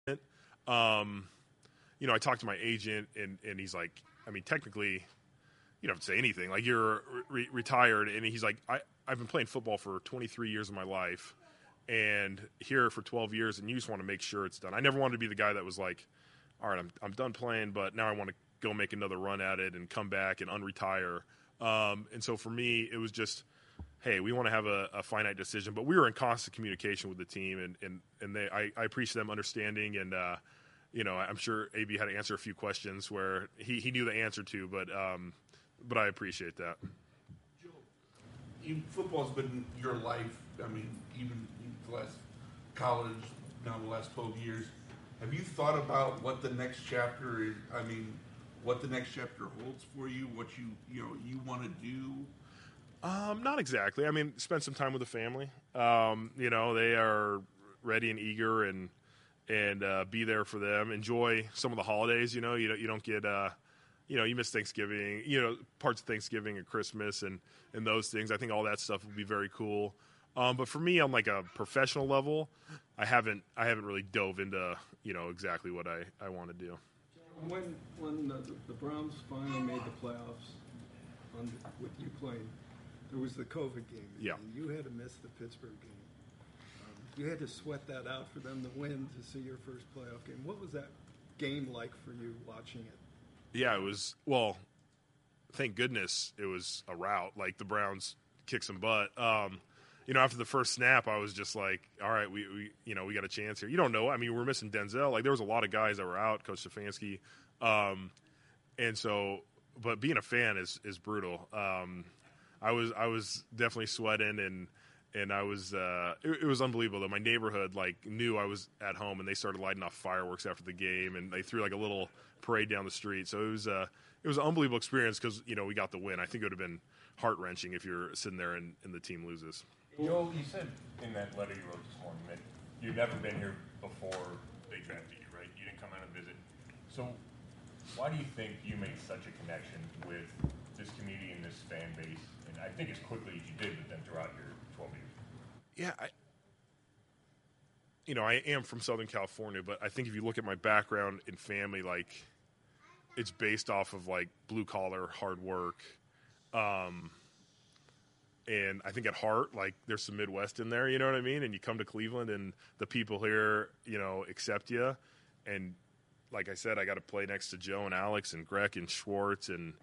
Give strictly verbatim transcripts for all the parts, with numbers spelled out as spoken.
Um, you know, I talked to my agent, and, and he's like, I mean, technically, you don't have to say anything. Like, you're re- retired, and he's like, I, I've been playing football for twenty-three years of my life, and here for twelve years, and you just want to make sure it's done. I never wanted to be the guy that was like, all right, I'm I'm done playing, but now I want to go make another run at it and come back and unretire. Um, and so for me, it was just, hey, we want to have a, a finite decision, but we were in constant communication with the team, and and, and they, I, I appreciate them understanding, and uh, you know, I'm sure A B had to answer a few questions where he, he knew the answer to, but um, but I appreciate that. Joe, you, football's been your life. I mean, even the last college, now the last twelve years. Have you thought about what the next chapter is? I mean, what the next chapter holds for you? What you you know you want to do? Um, not exactly. I mean, spend some time with the family. Um, you know, they are ready and eager, and and uh, be there for them. Enjoy some of the holidays. You know, you don't you don't get uh, you know, you miss Thanksgiving. You know, parts of Thanksgiving and Christmas and and those things. I think all that stuff will be very cool. Um, but for me, on like a professional level, I haven't I haven't really dove into, you know, exactly what I, I want to do. When when the, the Browns finally made the playoffs, on, with you playing, there was the COVID game. Yeah. And you had to miss the Pittsburgh game. Um, you had to sweat that out for them to win to see your first playoff game. What was that game like for you watching it? Yeah, it was, well, thank goodness it was a rout. Like, the Browns kicked some butt. Um, you know, after the first snap, I was just like, all right, we, we you know, we got a chance here. You don't know. I mean, we're missing Denzel. Like, there was a lot of guys that were out, Coach Stefanski. Um, and so, but being a fan is, is brutal. Um, I was I was definitely sweating, and and I was uh, it, it was unbelievable though. My neighborhood like knew I was at home, and they started lighting off fireworks after the game, and they threw like a little parade down the street. So it was uh, it was an unbelievable experience because, you know, we got the win. I think it would have been heart wrenching if you're sitting there and, and the team loses. Joel, you said in that letter you wrote this morning that you'd never been here before they drafted you, right? You didn't come out and visit. So why do you think you made such a connection with this community and this fan base? I think as quickly as you did with them throughout your twelve years. Yeah, I, you know, I am from Southern California, but I think if you look at my background in family, like, it's based off of, like, blue-collar, hard work. Um, and I think at heart, like, there's some Midwest in there, you know what I mean? And you come to Cleveland, and the people here, you know, accept you. And like I said, I got to play next to Joe and Alex and Greg and Schwartz, and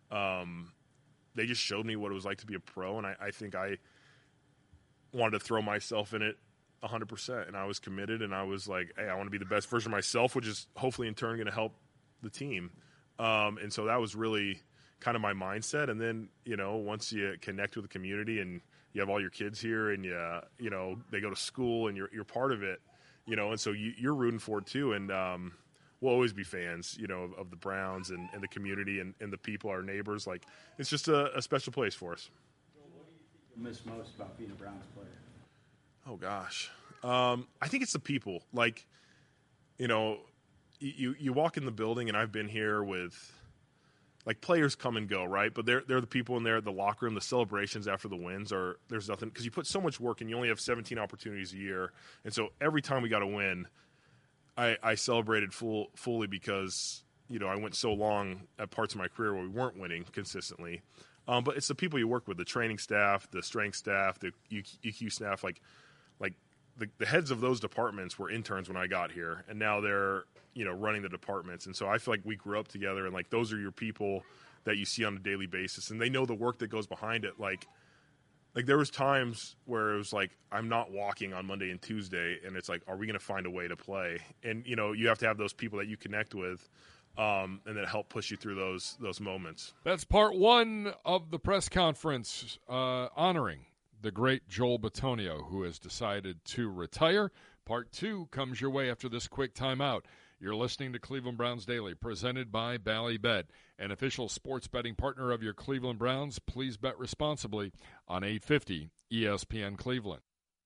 um, – they just showed me what it was like to be a pro, and I, I think I wanted to throw myself in it one hundred percent, and I was committed, and I was like, hey, I want to be the best version of myself, which is hopefully in turn going to help the team. Um, and so that was really kind of my mindset. And then, you know, once you connect with the community and you have all your kids here, and, you, you know, they go to school, and you're you're part of it, you know, and so you, you're rooting for it too. And um, we'll always be fans, you know, of, of the Browns and, and the community and, and the people, our neighbors. Like, it's just a, a special place for us. What do you think you miss most about being a Browns player? Oh, gosh. Um, I think it's the people. Like, you know, you, you walk in the building, and I've been here with, like, players come and go, right? But they're, they're the people in there at the locker room. The celebrations after the wins are – there's nothing – because you put so much work in. You only have seventeen opportunities a year. And so every time we got a win – I, I celebrated full, fully because, you know, I went so long at parts of my career where we weren't winning consistently. Um, but it's the people you work with, the training staff, the strength staff, the E Q staff. Like, like the, the heads of those departments were interns when I got here, and now they're, you know, running the departments. And so I feel like we grew up together, and, like, those are your people that you see on a daily basis, and they know the work that goes behind it. Like, Like, there was times where it was like, I'm not walking on Monday and Tuesday, and it's like, are we going to find a way to play? And, you know, you have to have those people that you connect with um, and that help push you through those those moments. That's part one of the press conference uh, honoring the great Joel Bitonio, who has decided to retire. Part two comes your way after this quick timeout. You're listening to Cleveland Browns Daily, presented by Ballybet, an official sports betting partner of your Cleveland Browns. Please bet responsibly on eight fifty E S P N Cleveland.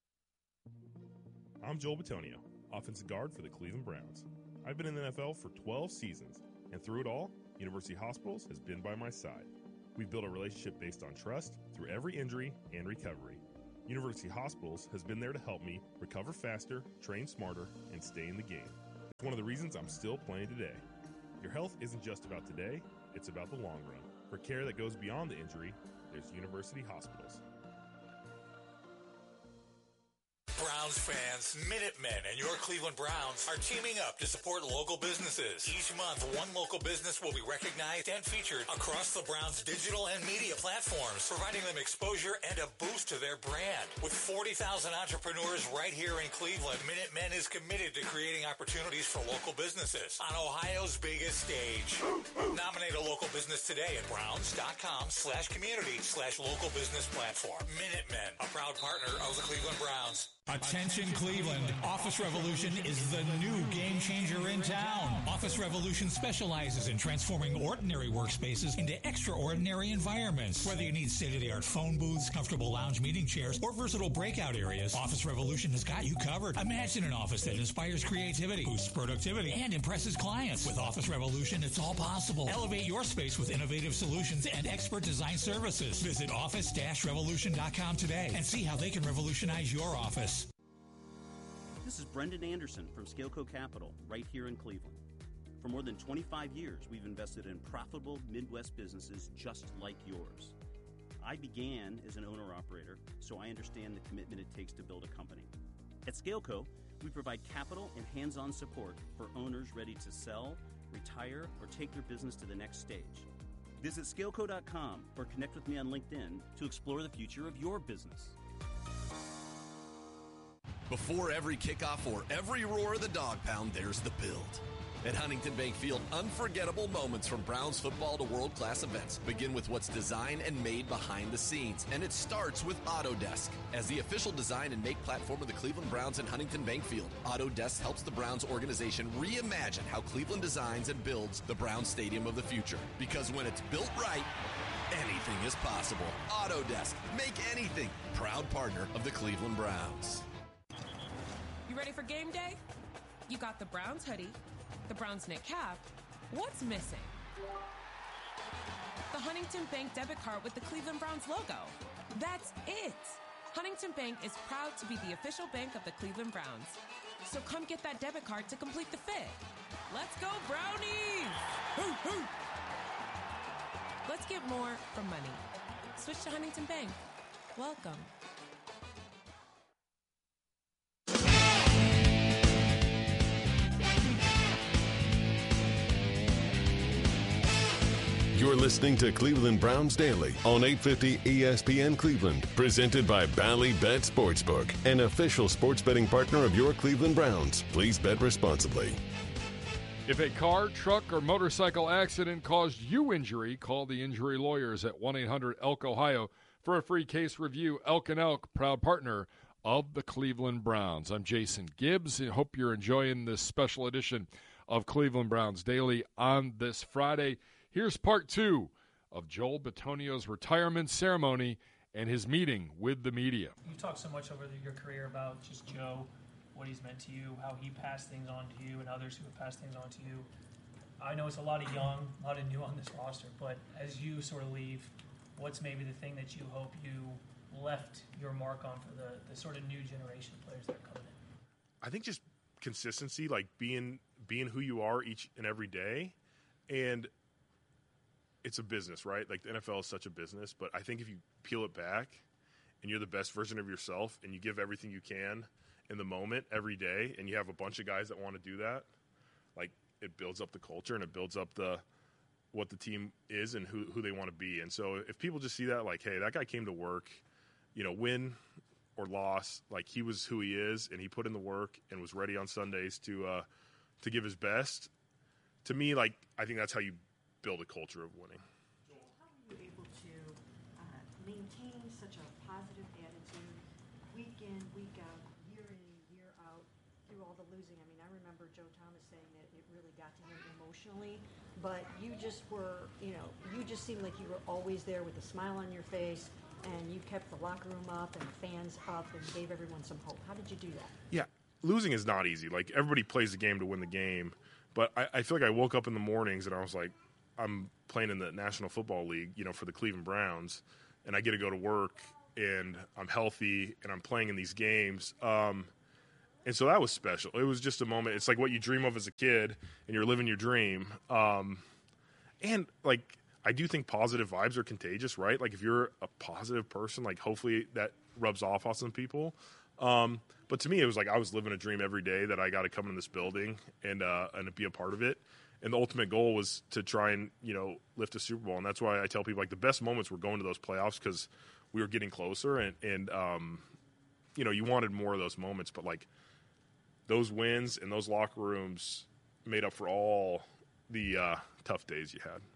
I'm Joel Bitonio, offensive guard for the Cleveland Browns. I've been in the N F L for twelve seasons, and through it all, University Hospitals has been by my side. We've built a relationship based on trust through every injury and recovery. University Hospitals has been there to help me recover faster, train smarter, and stay in the game. one of the reasons I'm still playing today. Your health isn't just about today, it's about the long run. For care that goes beyond the injury, there's University Hospitals. Browns fans, Minutemen and your Cleveland Browns are teaming up to support local businesses. Each month, one local business will be recognized and featured across the Browns' digital and media platforms, providing them exposure and a boost to their brand. With forty thousand entrepreneurs right here in Cleveland, Minutemen is committed to creating opportunities for local businesses on Ohio's biggest stage. Nominate a local business today at browns.com slash community slash local business platform. Minutemen, a proud partner of the Cleveland Browns. Attention Cleveland, Office Revolution is the new game changer in town. Office Revolution specializes in transforming ordinary workspaces into extraordinary environments. Whether you need state-of-the-art phone booths, comfortable lounge meeting chairs, or versatile breakout areas, Office Revolution has got you covered. Imagine an office that inspires creativity, boosts productivity, and impresses clients. With Office Revolution, it's all possible. Elevate your space with innovative solutions and expert design services. Visit office dash revolution dot com today and see how they can revolutionize your office. This is Brendan Anderson from Scaleco Capital, right here in Cleveland. For more than twenty-five years, we've invested in profitable Midwest businesses just like yours. I began as an owner-operator, so I understand the commitment it takes to build a company. At Scaleco, we provide capital and hands-on support for owners ready to sell, retire, or take their business to the next stage. Visit scaleco dot com or connect with me on LinkedIn to explore the future of your business. Before every kickoff or every roar of the dog pound, there's the build. At Huntington Bank Field, unforgettable moments from Browns football to world-class events begin with what's designed and made behind the scenes, and it starts with Autodesk. As the official design and make platform of the Cleveland Browns and Huntington Bank Field, Autodesk helps the Browns organization reimagine how Cleveland designs and builds the Browns Stadium of the future. Because when it's built right, anything is possible. Autodesk, make anything. Proud partner of the Cleveland Browns. You ready for game day? You got the Browns hoodie, the Browns knit cap. What's missing? The Huntington Bank debit card with the Cleveland Browns logo. That's it. Huntington Bank is proud to be the official bank of the Cleveland Browns. So come get that debit card to complete the fit. Let's go, Brownies! Hoo, hoo. Let's get more from money. Switch to Huntington Bank. Welcome. You're listening to Cleveland Browns Daily on eight fifty E S P N Cleveland, presented by Bally Bet Sportsbook, an official sports betting partner of your Cleveland Browns. Please bet responsibly. If a car, truck, or motorcycle accident caused you injury, call the injury lawyers at one eight hundred elk Ohio for a free case review. Elk and Elk, proud partner of the Cleveland Browns. I'm Jason Gibbs. I hope you're enjoying this special edition of Cleveland Browns Daily on this Friday. Here's part two of Joel Bitonio's retirement ceremony and his meeting with the media. You've talked so much over your career about just Joe, what he's meant to you, how he passed things on to you and others who have passed things on to you. I know it's a lot of young, a lot of new on this roster, but as you sort of leave, what's maybe the thing that you hope you left your mark on for the, the sort of new generation of players that are coming in? I think just consistency, like being being who you are each and every day. And it's a business, right? Like the N F L is such a business, but I think if you peel it back and you're the best version of yourself and you give everything you can in the moment every day, and you have a bunch of guys that want to do that, like it builds up the culture and it builds up the what the team is and who who they want to be. And so if people just see that, like, hey, that guy came to work, you know, win or loss, like he was who he is and he put in the work and was ready on Sundays to uh, to give his best. To me, like I think that's how you build a culture of winning. How are you able to uh, maintain such a positive attitude week in, week out, year in, year out, through all the losing? I mean, I remember Joe Thomas saying that it really got to him emotionally, but you just were, you know, you just seemed like you were always there with a smile on your face, and you kept the locker room up and the fans up and gave everyone some hope. How did you do that? Yeah, losing is not easy. Like, everybody plays the game to win the game, but I, I feel like I woke up in the mornings and I was like, I'm playing in the National Football League, you know, for the Cleveland Browns, and I get to go to work, and I'm healthy, and I'm playing in these games. Um, And so that was special. It was just a moment. It's like what you dream of as a kid, and you're living your dream. Um, and, like, I do think positive vibes are contagious, right? Like, if you're a positive person, like, hopefully that rubs off on some people. Um, but to me, it was like I was living a dream every day that I got to come in this building and uh, and be a part of it. And the ultimate goal was to try and, you know, lift a Super Bowl. And that's why I tell people, like, the best moments were going to those playoffs because we were getting closer. And, and um, you know, you wanted more of those moments. But, like, those wins and those locker rooms made up for all the uh, tough days you had.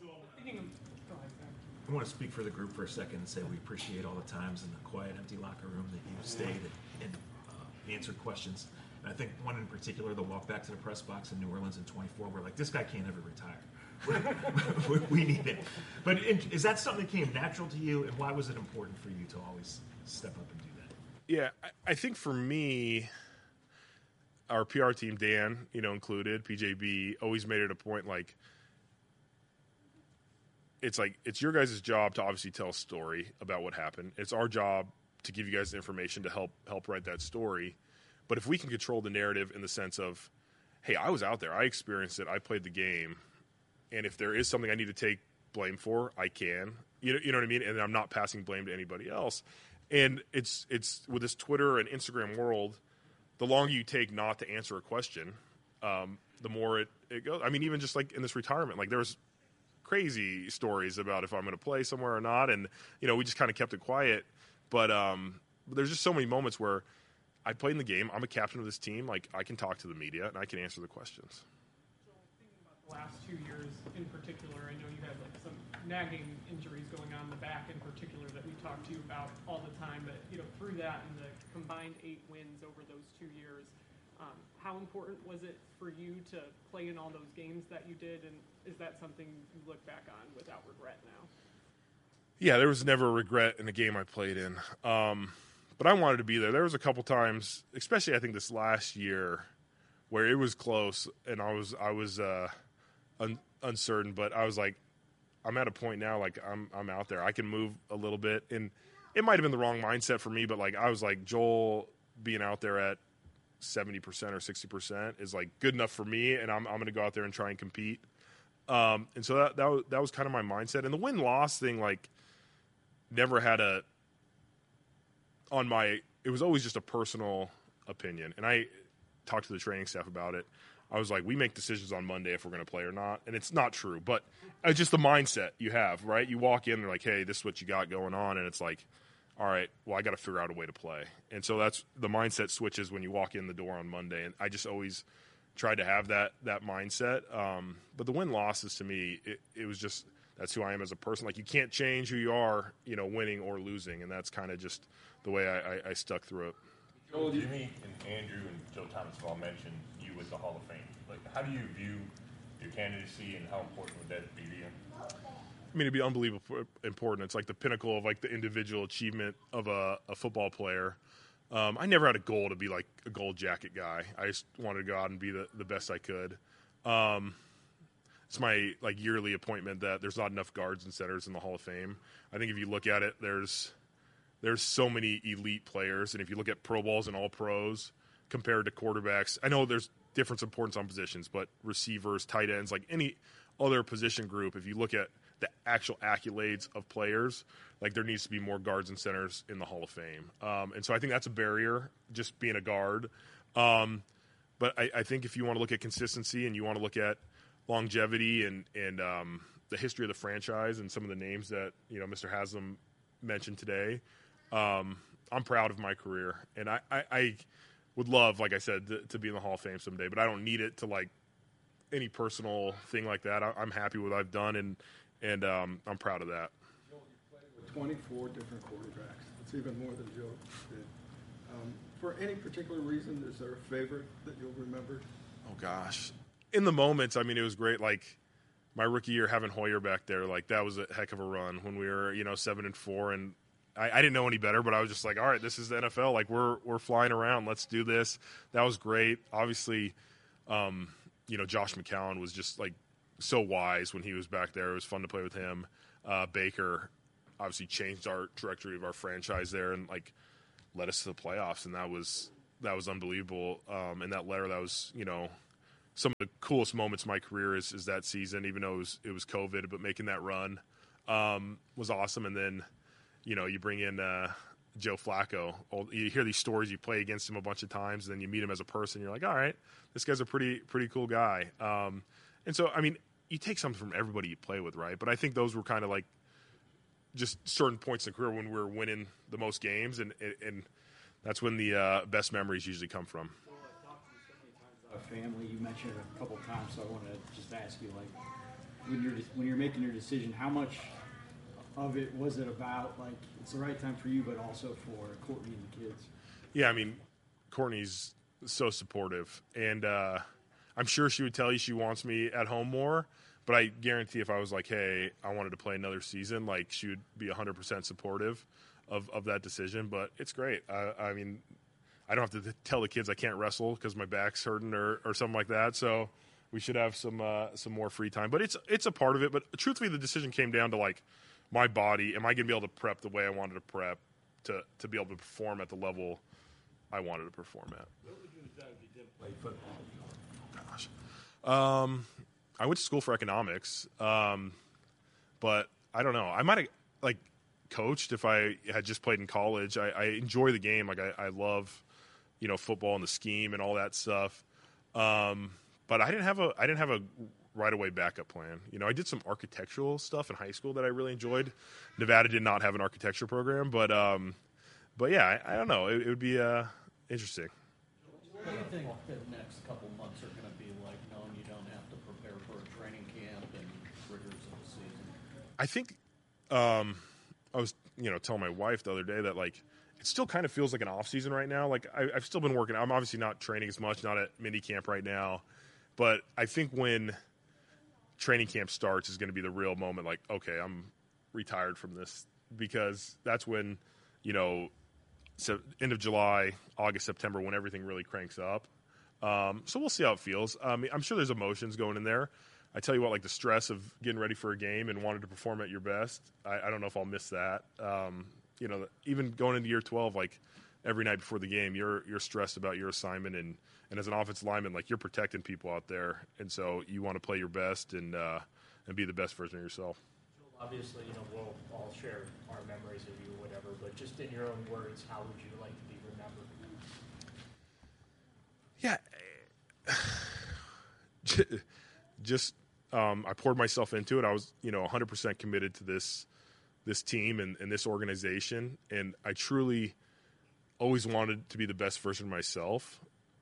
I want to speak for the group for a second and say we appreciate all the times in the quiet, empty locker room that you stayed and, and uh, answered questions. And I think one in particular, the walk back to the press box in New Orleans in twenty-four, we're like, this guy can't ever retire. we, we need it. But in, is that something that came natural to you, and why was it important for you to always step up and do that? Yeah, I, I think for me, our P R team, Dan, you know, included, P J B, always made it a point, like, it's like, it's your guys' job to obviously tell a story about what happened. It's our job to give you guys the information to help help write that story. But if we can control the narrative in the sense of, hey, I was out there, I experienced it, I played the game, and if there is something I need to take blame for, I can. You know, you know what I mean? And I'm not passing blame to anybody else. And it's it's with this Twitter and Instagram world, the longer you take not to answer a question, um, the more it, it goes. I mean, even just like in this retirement, like there's crazy stories about if I'm going to play somewhere or not. And, you know, we just kind of kept it quiet. But um, there's just so many moments where I played in the game. I'm a captain of this team. Like, I can talk to the media and I can answer the questions. So thinking about the last two years in particular, I know you had like some nagging injuries going on in the back in particular that we talk to you about all the time. But, you know, through that and the combined eight wins over those two years, um, how important was it for you to play in all those games that you did? And is that something you look back on without regret now? Yeah, there was never a regret in the game I played in. Um, but I wanted to be there. There was a couple times, especially I think this last year, where it was close and I was I was uh, un- uncertain. But I was like, I'm at a point now, like I'm I'm out there. I can move a little bit. And it might have been the wrong mindset for me, but like I was like, Joel being out there at seventy percent or sixty percent is like good enough for me, and I'm I'm going to go out there and try and compete. Um, and so that that was, that was kind of my mindset. And the win-loss thing, like, never had a on my. It was always just a personal opinion, and I talked to the training staff about it. I was like, we make decisions on Monday if we're going to play or not, and it's not true, but it's just the mindset you have, right? You walk in and they're like, hey, this is what you got going on, and it's like, all right, well, I got to figure out a way to play. And so that's the mindset switches when you walk in the door on Monday. And I just always tried to have that that mindset. Um, but the win-losses to me, it, it was just that's who I am as a person. Like, you can't change who you are, you know, winning or losing. And that's kind of just the way I, I, I stuck through it. Joel, Jimmy and Andrew and Joe Thomas have all mentioned you with the Hall of Fame. Like, how do you view your candidacy and how important would that be to you? I mean, it'd be unbelievably important. It's like the pinnacle of like the individual achievement of a, a football player. Um, I never had a goal to be like a gold jacket guy. I just wanted to go out and be the, the best I could. Um, it's my like yearly appointment that there's not enough guards and centers in the Hall of Fame. I think if you look at it, there's there's so many elite players, and if you look at Pro Bowls and All Pros compared to quarterbacks, I know there's difference importance on positions, but receivers, tight ends, like any other position group, if you look at the actual accolades of players, like there needs to be more guards and centers in the Hall of Fame. Um, and so I think that's a barrier, just being a guard. Um, but I, I think if you want to look at consistency and you want to look at longevity and, and um, the history of the franchise and some of the names that, you know, Mister Haslam mentioned today, um, I'm proud of my career. And I, I, I would love, like I said, to, to be in the Hall of Fame someday, but I don't need it to like any personal thing like that. I, I'm happy with what I've done, and And um, I'm proud of that. Joel, you played with twenty-four different quarterbacks. It's even more than Joe did. Um, for any particular reason, is there a favorite that you'll remember? Oh, gosh. In the moments, I mean, it was great. Like, my rookie year having Hoyer back there, like, that was a heck of a run when we were, you know, seven and four. And I, I didn't know any better, but I was just like, all right, this is the N F L. Like, we're we're flying around. Let's do this. That was great. Obviously, um, you know, Josh McCown was just, like, so wise when he was back there. It was fun to play with him. Uh, Baker obviously changed our trajectory of our franchise there and like led us to the playoffs, and that was that was unbelievable. Um, and that letter, that was, you know, some of the coolest moments of my career is, is that season, even though it was, it was COVID, but making that run um, was awesome. And then, you know, you bring in uh, Joe Flacco. You hear these stories, you play against him a bunch of times, and then you meet him as a person. You're like, all right, this guy's a pretty, pretty cool guy. Um, and so, I mean, you take something from everybody you play with, right? But I think those were kind of like just certain points in the career when we were winning the most games, and and that's when the uh, best memories usually come from. A family, you mentioned it a couple times, so I want to just ask you, like, when you're when you're making your decision, how much of it was it about, like, it's the right time for you, but also for Courtney and the kids? Yeah, I mean, Courtney's so supportive, and uh, I'm sure she would tell you she wants me at home more, but I guarantee if I was like, hey, I wanted to play another season, like, she would be one hundred percent supportive of, of that decision. But it's great. I, I mean, I don't have to tell the kids I can't wrestle because my back's hurting or, or something like that. So we should have some uh, some more free time. But it's it's a part of it. But truthfully, the decision came down to, like, my body. Am I going to be able to prep the way I wanted to prep to, to be able to perform at the level I wanted to perform at? What would you have done if you didn't play football? Gosh. Um, I went to school for economics. Um, but I don't know. I might have, like, coached if I had just played in college. I, I enjoy the game. Like, I, I love, you know, football and the scheme and all that stuff. Um, but I didn't have a I didn't have a right away backup plan. You know, I did some architectural stuff in high school that I really enjoyed. Nevada did not have an architecture program, but um, but yeah, I, I don't know. It, it would be uh, interesting. What do you think the next couple months are going to be like, knowing you don't have to prepare for a training camp and rigors of the season? I think um, I was, you know, telling my wife the other day that, like, it still kind of feels like an off season right now. Like, I, I've still been working. I'm obviously not training as much, not at mini camp right now, but I think when training camp starts is going to be the real moment. Like, okay, I'm retired from this, because that's when, you know, so end of July, August, September, when everything really cranks up. Um, so we'll see how it feels. Um, I'm sure there's emotions going in there. I tell you what, like, the stress of getting ready for a game and wanting to perform at your best, I, I don't know if I'll miss that. Um, you know, even going into year twelve, like, every night before the game, you're you're stressed about your assignment, and, and as an offensive lineman, like, you're protecting people out there, and so you want to play your best and uh, and be the best version of yourself. Obviously, you know, we'll all share our memories of you or whatever, but just in your own words, how would you like to be remembered? Yeah. Just um, I poured myself into it. I was, you know, one hundred percent committed to this this team and, and this organization, and I truly always wanted to be the best version of myself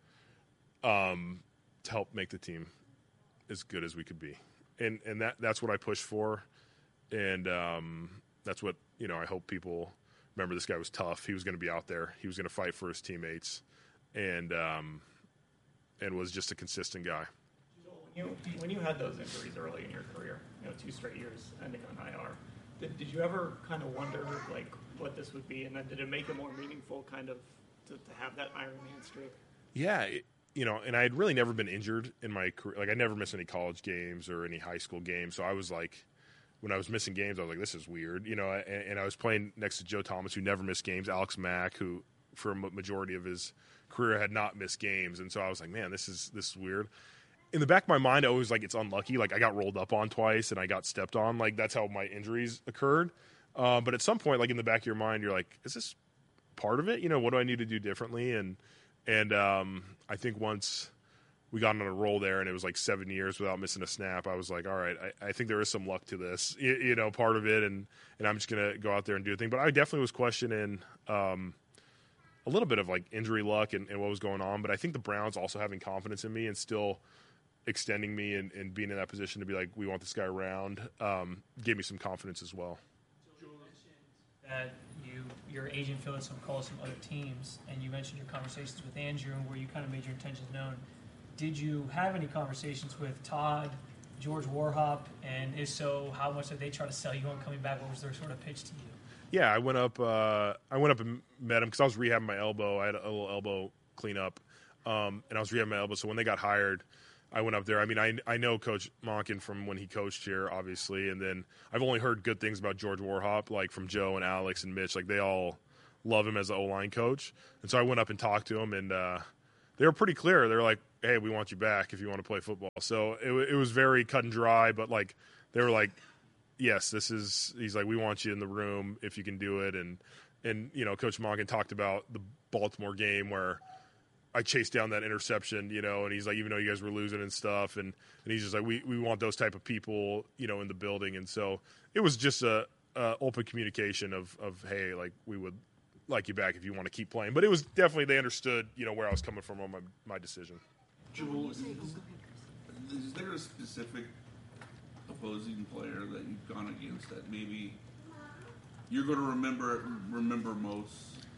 um, to help make the team as good as we could be. And and that that's what I pushed for, and um, that's what, you know, I hope people remember. This guy was tough. He was going to be out there. He was going to fight for his teammates, and um, and was just a consistent guy. You, when you had those injuries early in your career, you know, two straight years ending on I R, did, did you ever kind of wonder, like, what this would be? And then did it make it more meaningful, kind of, to, to have that Iron Man streak? Yeah, it, you know, and I had really never been injured in my career. Like, I never missed any college games or any high school games. So I was like, when I was missing games, I was like, this is weird. You know, and, and I was playing next to Joe Thomas, who never missed games, Alex Mack, who for a majority of his career had not missed games. And so I was like, man, this is this is weird. In the back of my mind, I was like, it's unlucky. Like, I got rolled up on twice and I got stepped on. Like, that's how my injuries occurred. Uh, but at some point, like, in the back of your mind, you're like, is this part of it? You know, what do I need to do differently? And and um, I think once we got on a roll there and it was like seven years without missing a snap, I was like, all right, I, I think there is some luck to this, you, you know, part of it. And, and I'm just going to go out there and do a thing. But I definitely was questioning um, a little bit of, like, injury luck and, and what was going on. But I think the Browns also having confidence in me and still extending me and, and being in that position to be like, we want this guy around, um, gave me some confidence as well. You mentioned that you, your agent fielded some calls from other teams, and you mentioned your conversations with Andrew and where you kind of made your intentions known. Did you have any conversations with Todd, George Warhop, and if so, how much did they try to sell you on coming back? What was their sort of pitch to you? Yeah, I went up. Uh, I went up and met him because I was rehabbing my elbow. I had a little elbow cleanup, um, and I was rehabbing my elbow. So when they got hired, I went up there. I mean, I I know Coach Monken from when he coached here, obviously, and then I've only heard good things about George Warhop, like from Joe and Alex and Mitch. Like, they all love him as an O-line coach. And so I went up and talked to him, and uh, they were pretty clear. They were like, hey, we want you back if you want to play football. So it, it was very cut and dry, but, like, they were like, yes, this is – he's like, we want you in the room if you can do it. And, and you know, Coach Monken talked about the Baltimore game where I chased down that interception, you know, and he's like, even though you guys were losing and stuff, and, and he's just like, we, we want those type of people, you know, in the building. And so it was just a, a open communication of, of, hey, like, we would like you back if you want to keep playing. But it was definitely, they understood, you know, where I was coming from on my, my decision. Joel, is, is there a specific opposing player that you've gone against that maybe you're going to remember remember most?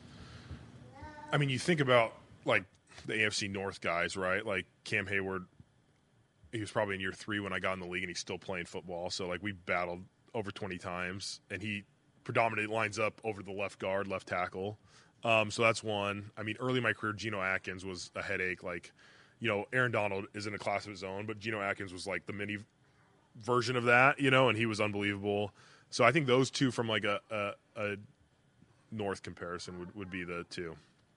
I mean, you think about, like, the A F C North guys, right? Like Cam Hayward, he was probably in year three when I got in the league, and he's still playing football. So, like, we battled over twenty times, and he predominantly lines up over the left guard, left tackle. Um, so that's one. I mean, early in my career, Geno Atkins was a headache. Like, you know, Aaron Donald is in a class of his own, but Geno Atkins was like the mini version of that, you know, and he was unbelievable. So I think those two from like a, a, a North comparison would, would be the two.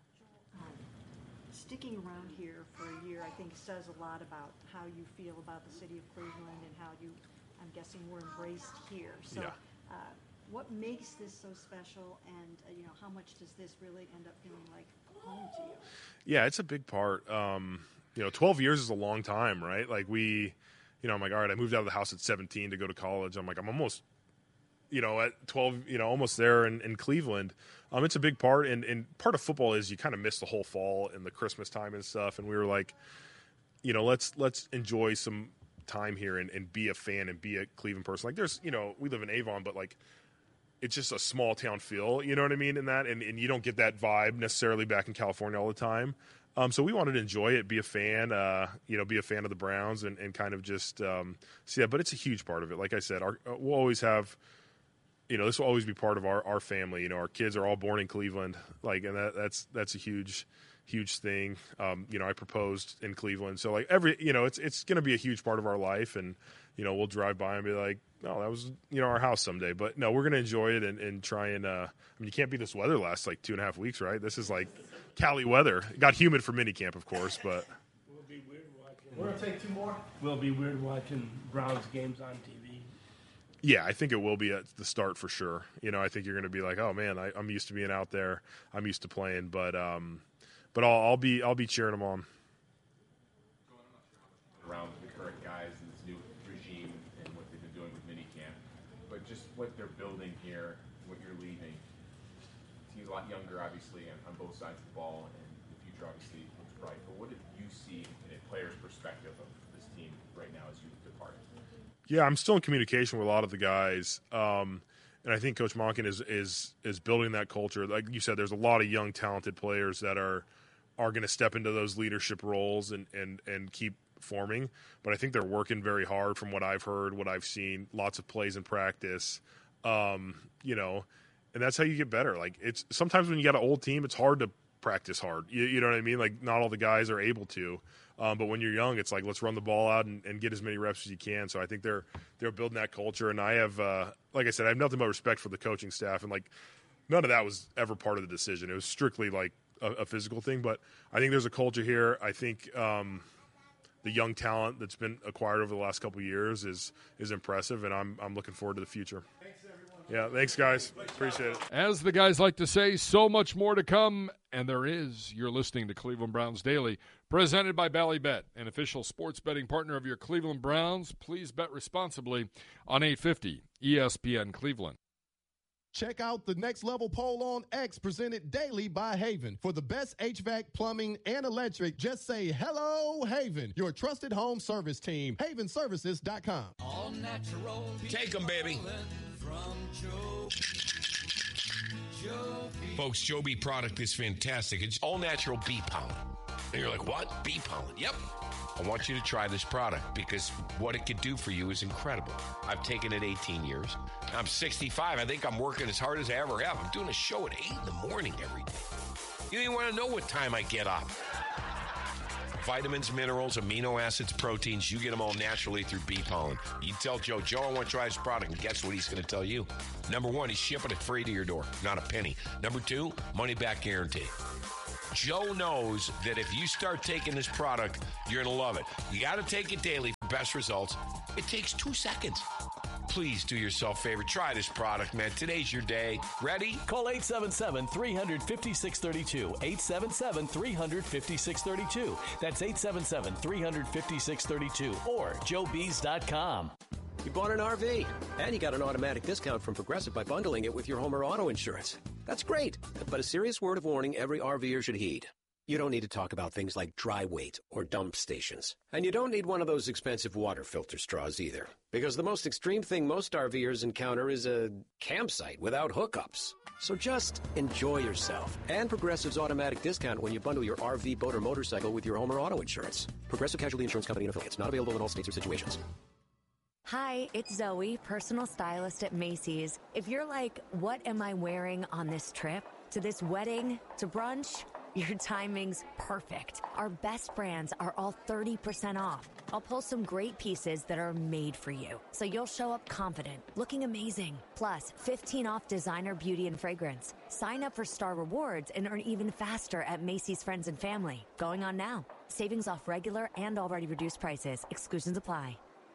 Sticking around here for a year, I think, says a lot about how you feel about the city of Cleveland and how you, I'm guessing, were embraced here. So Yeah. uh, what makes this so special, and, uh, you know, how much does this really end up feeling like home to you? Yeah, it's a big part. Um, you know, twelve years is a long time, right? Like we, you know, I'm like, all right, I moved out of the house at seventeen to go to college. I'm like, I'm almost, you know, at twelve, you know, almost there in, in Cleveland. Um, it's a big part, and, and part of football is you kind of miss the whole fall and the Christmas time and stuff. And we were like, you know, let's let's enjoy some time here and, and be a fan and be a Cleveland person. Like, there's, you know, we live in Avon, but like, it's just a small town feel, you know what I mean, in that, and, and you don't get that vibe necessarily back in California all the time. Um, so we wanted to enjoy it, be a fan, uh, you know, be a fan of the Browns, and, and kind of just um, see that. But it's a huge part of it. Like I said, our, we'll always have, you know, this will always be part of our, our family. You know, our kids are all born in Cleveland, like, and that, that's that's a huge, huge thing. Um, you know, I proposed in Cleveland, so like every, you know, it's it's going to be a huge part of our life, and you know, we'll drive by and be like, no, that was, you know, our house someday. But no, we're going to enjoy it and, and try and, uh, I mean, you can't be this weather last like two and a half weeks, right? This is like Cali weather. It got humid for minicamp, of course, but. We'll be weird watching. We're going to take two more. We'll be weird watching Browns games on T V. Yeah, I think it will be at the start for sure. You know, I think you're going to be like, oh man, I, I'm used to being out there. I'm used to playing, but, um, but I'll, I'll be, I'll be cheering them on. Around the current guys and this new regime and what they've been doing with minicamp, but just what they're building here, what you're leaving. He's a lot younger, obviously, on, on both sides of the ball, and the future obviously looks bright. But what did you see in a player's perspective of this team right now as you depart? Yeah, I'm still in communication with a lot of the guys, um, and I think Coach Monken is is is building that culture. Like you said, there's a lot of young, talented players that are are going to step into those leadership roles and and and keep forming, but I think they're working very hard from what I've heard, what I've seen, lots of plays in practice, um, you know, and that's how you get better. Like, it's sometimes when you got an old team, it's hard to practice hard. You, you know what I mean? Like, not all the guys are able to, um, but when you're young, it's like, let's run the ball out and, and get as many reps as you can. So I think they're, they're building that culture. And I have, uh, like I said, I have nothing but respect for the coaching staff. And like, none of that was ever part of the decision. It was strictly like a, a physical thing, but I think there's a culture here. I think, um, the young talent that's been acquired over the last couple of years is is impressive, and I'm I'm looking forward to the future. Thanks, everyone. Yeah, thanks, guys. Appreciate it. As the guys like to say, so much more to come, and there is. You're listening to Cleveland Browns Daily, presented by Bally Bet, an official sports betting partner of your Cleveland Browns. Please bet responsibly on eight fifty E S P N Cleveland. Check out the Next Level Poll on X, presented daily by Haven. For the best H V A C, plumbing, and electric, just say hello, Haven, your trusted home service team. haven services dot com. All natural. Take them, baby. From Joe. Joby. Folks, Joby product is fantastic. It's all natural bee pollen. And you're like, what? Bee pollen? Yep. I want you to try this product because what it could do for you is incredible. I've taken it eighteen years. I'm sixty-five. I think I'm working as hard as I ever have. I'm doing a show at eight in the morning every day. You don't even want to know what time I get up. Vitamins, minerals, amino acids, proteins, you get them all naturally through bee pollen. You tell Joe, Joe, I want to try his product, and guess what he's going to tell you? Number one, he's shipping it free to your door, not a penny. Number two, money back guarantee. Joe knows that if you start taking this product, you're going to love it. You got to take it daily for best results. It takes two seconds. Please do yourself a favor. Try this product, man. Today's your day. Ready? Call eight seven seven, three hundred, five six three two. eight seven seven, three hundred, five six three two. That's eight seven seven, three hundred, five six three two or joe bees dot com. You bought an R V, and you got an automatic discount from Progressive by bundling it with your home or auto insurance. That's great, but a serious word of warning every RVer should heed. You don't need to talk about things like dry weight or dump stations. And you don't need one of those expensive water filter straws either. Because the most extreme thing most RVers encounter is a campsite without hookups. So just enjoy yourself. And Progressive's automatic discount when you bundle your R V, boat, or motorcycle with your home or auto insurance. Progressive Casualty Insurance Company and affiliates. Not available in all states or situations. Hi, it's Zoe, personal stylist at Macy's. If you're like, what am I wearing on this trip? To this wedding? To brunch? Your timing's perfect. Our best brands are all thirty percent off. I'll pull some great pieces that are made for you, so you'll show up confident, looking amazing. Plus, fifteen off designer beauty and fragrance. Sign up for Star Rewards and earn even faster at Macy's Friends and Family. Going on now. Savings off regular and already reduced prices. Exclusions apply.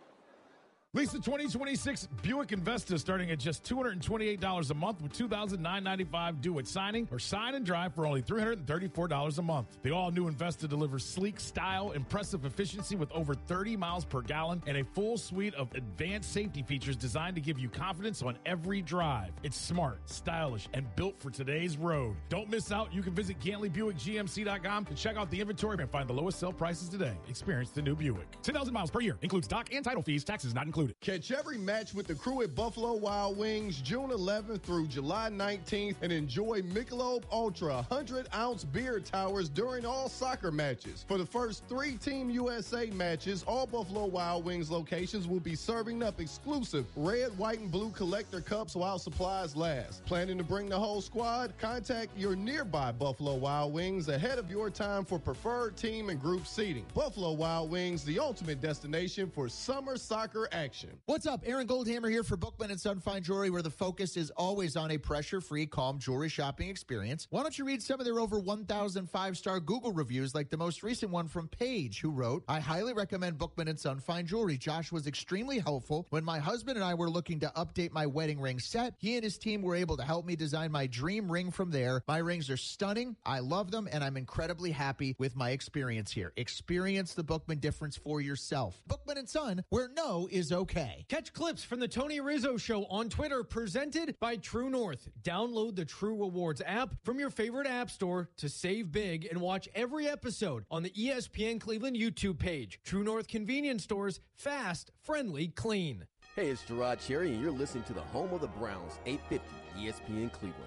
Lease the twenty twenty-six Buick Investa starting at just two hundred twenty-eight dollars a month with two thousand nine hundred ninety-five dollars due at signing, or sign and drive for only three hundred thirty-four dollars a month. The all-new Investa delivers sleek style, impressive efficiency with over thirty miles per gallon, and a full suite of advanced safety features designed to give you confidence on every drive. It's smart, stylish, and built for today's road. Don't miss out. You can visit Gantley Buick G M C dot com to check out the inventory and find the lowest sale prices today. Experience the new Buick. ten thousand miles per year. Includes dock and title fees. Taxes not included. Catch every match with the crew at Buffalo Wild Wings June eleventh through July nineteenth and enjoy Michelob Ultra one hundred ounce beer towers during all soccer matches. For the first three Team U S A matches, all Buffalo Wild Wings locations will be serving up exclusive red, white, and blue collector cups while supplies last. Planning to bring the whole squad? Contact your nearby Buffalo Wild Wings ahead of your time for preferred team and group seating. Buffalo Wild Wings, the ultimate destination for summer soccer action. What's up? Aaron Goldhammer here for Bookman and Son Fine Jewelry, where the focus is always on a pressure-free, calm jewelry shopping experience. Why don't you read some of their over one thousand five-star Google reviews, like the most recent one from Paige, who wrote, I highly recommend Bookman and Son Fine Jewelry. Josh was extremely helpful. When my husband and I were looking to update my wedding ring set, he and his team were able to help me design my dream ring from there. My rings are stunning. I love them, and I'm incredibly happy with my experience here. Experience the Bookman difference for yourself. Bookman and Son, where no is okay. Catch clips from the Tony Rizzo Show on Twitter, presented by True North. Download the True Rewards app from your favorite app store to save big and watch every episode on the E S P N Cleveland YouTube page. True North convenience stores, fast, friendly, clean. Hey, it's Gerard Cherry, and you're listening to the home of the Browns, eight fifty E S P N Cleveland.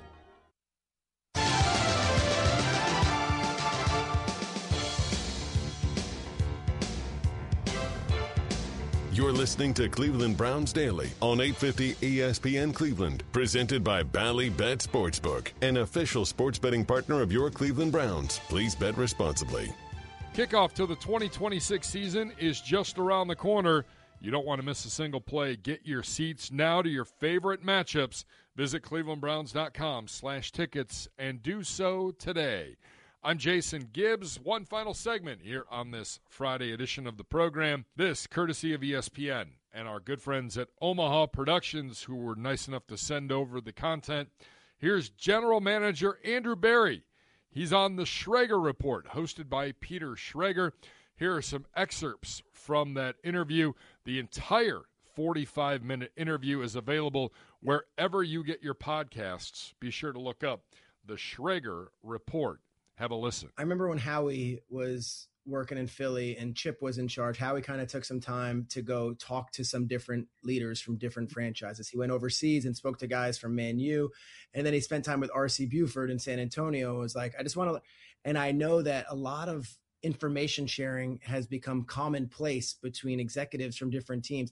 You're listening to Cleveland Browns Daily on eight fifty E S P N Cleveland, presented by Bally Bet Sportsbook, an official sports betting partner of your Cleveland Browns. Please bet responsibly. Kickoff to the twenty twenty-six season is just around the corner. You don't want to miss a single play. Get your seats now to your favorite matchups. Visit clevelandbrowns.com slash tickets and do so today. I'm Jason Gibbs. One final segment here on this Friday edition of the program. This courtesy of E S P N and our good friends at Omaha Productions, who were nice enough to send over the content. Here's General Manager Andrew Berry. He's on the Schrager Report, hosted by Peter Schrager. Here are some excerpts from that interview. The entire forty-five minute interview is available wherever you get your podcasts. Be sure to look up the Schrager Report. Have a listen. I remember when Howie was working in Philly and Chip was in charge, Howie kind of took some time to go talk to some different leaders from different franchises. He went overseas and spoke to guys from Man U, and then he spent time with R C Buford in San Antonio. It was like, I just want to, and I know that a lot of information sharing has become commonplace between executives from different teams.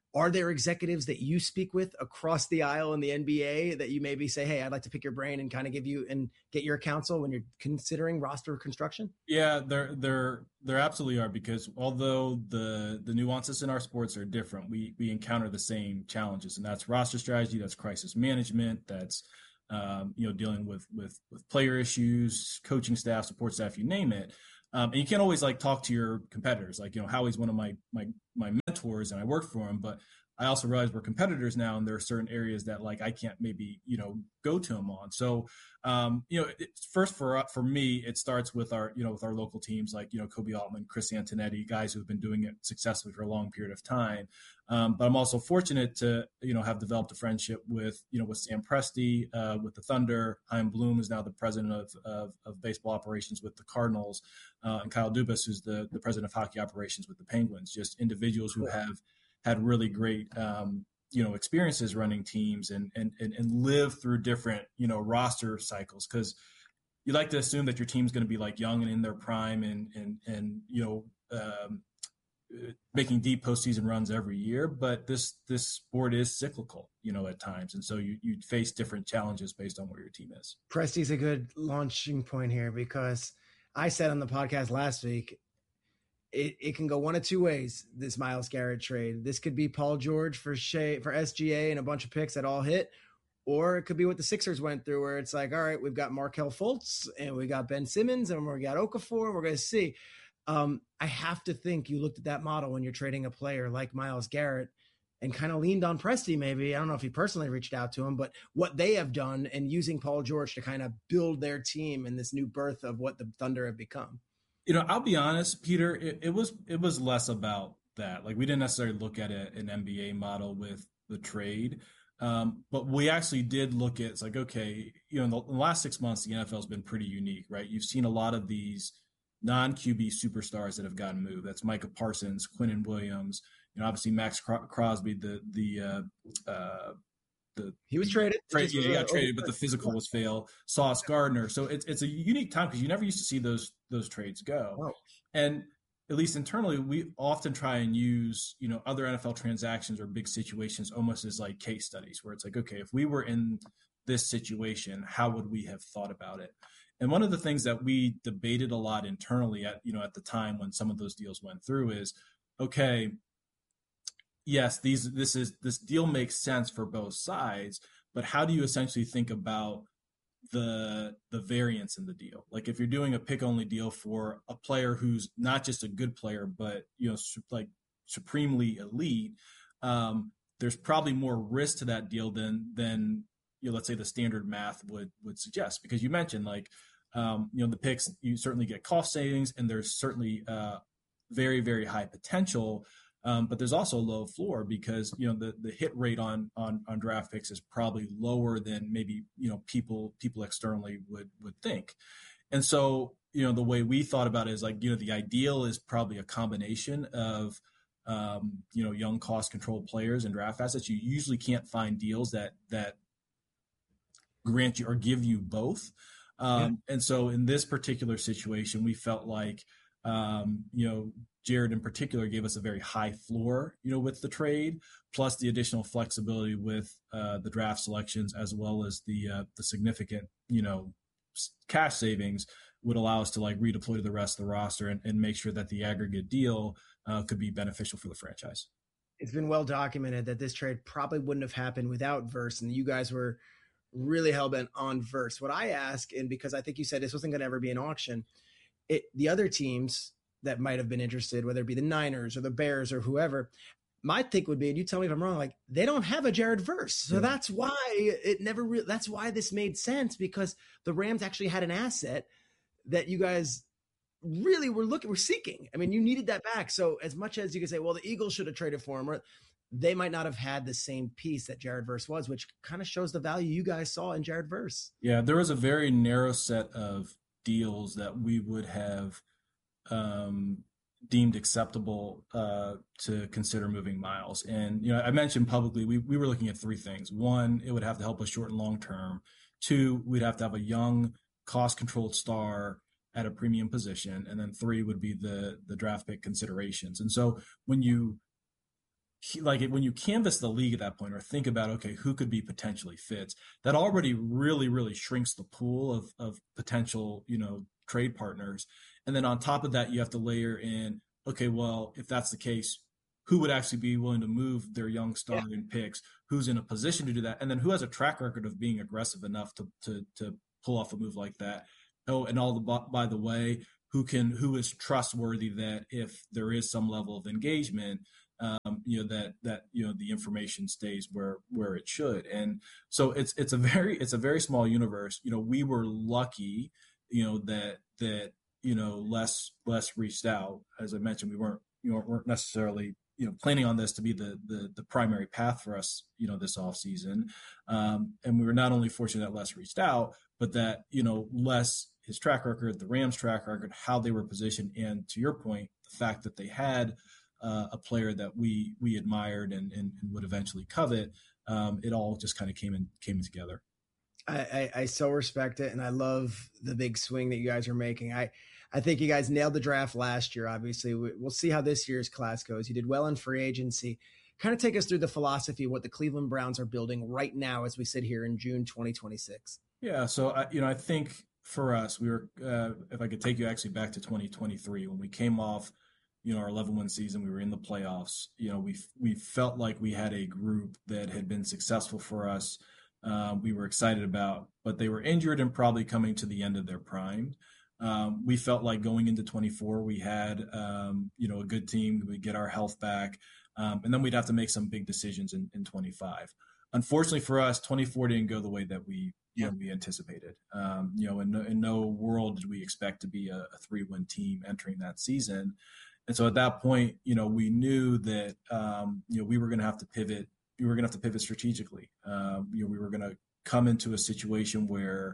Are there executives that you speak with across the aisle in the N B A that you maybe say, hey, I'd like to pick your brain and kind of give you and get your counsel when you're considering roster construction? Yeah, there there there absolutely are, because although the the nuances in our sports are different, we we encounter the same challenges, and that's roster strategy, that's crisis management, that's um, you know, dealing with with with player issues, coaching staff, support staff, you name it. Um, and you can't always like talk to your competitors. Like, you know, Howie's one of my my my mentors, and I work for him. But I also realize we're competitors now, and there are certain areas that like I can't maybe you know go to him on. So um, you know, it, first for for me, it starts with our you know with our local teams like you know Kobe Altman, Chris Antonetti, guys who have been doing it successfully for a long period of time. Um, but I'm also fortunate to you know have developed a friendship with you know with Sam Presti, uh, with the Thunder. Chaim Bloom is now the president of of, of baseball operations with the Cardinals. Uh, and Kyle Dubas, who's the, the president of hockey operations with the Penguins, just individuals who have had really great, um, you know, experiences running teams and, and, and, and live through different, you know, roster cycles. Cause you like to assume that your team's going to be like young and in their prime and, and, and, you know, um, making deep postseason runs every year, but this, this sport is cyclical, you know, at times. And so you, you face different challenges based on where your team is. Presti's a good launching point here, because I said on the podcast last week, it, it can go one of two ways, this Myles Garrett trade. This could be Paul George for Shea, for S G A and a bunch of picks that all hit, or it could be what the Sixers went through, where it's like, all right, we've got Markelle Fultz and we got Ben Simmons and we got Okafor, and we're going to see. Um, I have to think you looked at that model when you're trading a player like Myles Garrett and kind of leaned on Presti maybe. I don't know if he personally reached out to him, but what they have done and using Paul George to kind of build their team in this new birth of what the Thunder have become. You know, I'll be honest, Peter, it, it was it was less about that. Like, we didn't necessarily look at a, an N B A model with the trade, um, but we actually did look at, it's like, okay, you know, in the, in the last six months, the N F L has been pretty unique, right? You've seen a lot of these non-Q B superstars that have gotten moved. That's Micah Parsons, Quinnen Williams, you know, obviously Max Crosby, the the uh, uh, the he was traded. Trade, yeah, he got traded, but the physical was failed. Sauce Gardner. So it's it's a unique time because you never used to see those those trades go. Oh. And at least internally, we often try and use you know other N F L transactions or big situations almost as like case studies, where it's like, okay, if we were in this situation, how would we have thought about it? And one of the things that we debated a lot internally at, you know, at the time when some of those deals went through is, okay, yes, these, this is, this deal makes sense for both sides, but how do you essentially think about the, the variance in the deal? Like, if you're doing a pick only deal for a player who's not just a good player, but, you know, su- like supremely elite, um, there's probably more risk to that deal than, than, you know, let's say the standard math would, would suggest, because you mentioned like, um, you know, the picks, you certainly get cost savings and there's certainly uh, very, very high potential. Um, but there's also a low floor because, you know, the, the hit rate on, on, on draft picks is probably lower than maybe, you know, people, people externally would, would think. And so, you know, the way we thought about it is like, you know, the ideal is probably a combination of, um, you know, young cost controlled players and draft assets. You usually can't find deals that, that, grant you or give you both. Um, yeah. And so in this particular situation, we felt like, um, you know, Jared in particular gave us a very high floor, you know, with the trade, plus the additional flexibility with uh, the draft selections, as well as the, uh, the significant, you know, cash savings would allow us to like redeploy to the rest of the roster and, and make sure that the aggregate deal uh, could be beneficial for the franchise. It's been well documented that this trade probably wouldn't have happened without Verse, and you guys were really hell-bent on Verse. What I ask, and because I think you said this wasn't going to ever be an auction, it, the other teams that might have been interested, whether it be the Niners or the Bears or whoever, my take would be, and you tell me if I'm wrong, like they don't have a Jared Verse. So yeah. that's why it never, re- that's why this made sense, because the Rams actually had an asset that you guys really were looking, were seeking. I mean, you needed that back. So as much as you could say, well, the Eagles should have traded for him, or they might not have had the same piece that Jared Verse was, which kind of shows the value you guys saw in Jared Verse. Yeah, there was a very narrow set of deals that we would have um, deemed acceptable uh, to consider moving Myles. And, you know, I mentioned publicly, we, we were looking at three things. One, it would have to help us short and long term. Two, we'd have to have a young, cost-controlled star at a premium position. And then three would be the the draft pick considerations. And so when you like when you canvass the league at that point, or think about, okay, who could be potentially fits, that already really, really shrinks the pool of, of potential, you know, trade partners. And then on top of that, you have to layer in, okay, well, if that's the case, who would actually be willing to move their young starting yeah. picks? Who's in a position to do that? And then who has a track record of being aggressive enough to, to, to pull off a move like that? Oh, and all the, by the way, who can, who is trustworthy that if there is some level of engagement, Um, you know, that, that, you know, the information stays where, where it should. And so it's, it's a very, it's a very small universe. You know, we were lucky, you know, that, that, you know, Les, Les reached out. As I mentioned, we weren't, you know, weren't necessarily, you know, planning on this to be the, the, the primary path for us, you know, this off season. Um, and we were not only fortunate that Les reached out, but that, you know, Les, his track record, the Rams track record, how they were positioned. And to your point, the fact that they had, Uh, a player that we we admired and, and, and would eventually covet, um, it all just kind of came in came together. I, I, I so respect it, and I love the big swing that you guys are making. I I think you guys nailed the draft last year. Obviously, we'll see how this year's class goes. You did well in free agency. Kind of take us through the philosophy of what the Cleveland Browns are building right now as we sit here in June twenty twenty-six. Yeah, so I, you know, I think for us, we were. Uh, if I could take you actually back to twenty twenty-three when we came off, you know, our eleven win season, we were in the playoffs. You know, we we felt like we had a group that had been successful for us. Um, we were excited about, but they were injured and probably coming to the end of their prime. Um, we felt like going into twenty-four, we had, um, you know, a good team. We'd get our health back. Um, and then we'd have to make some big decisions in, in twenty-five. Unfortunately for us, twenty-four didn't go the way that we, you know, we anticipated. Um, you know, in no, in no world did we expect to be a, a three-win team entering that season. And so at that point, you know, we knew that, um, you know, we were going to have to pivot. We were going to have to pivot strategically. Um, you know, we were going to come into a situation where,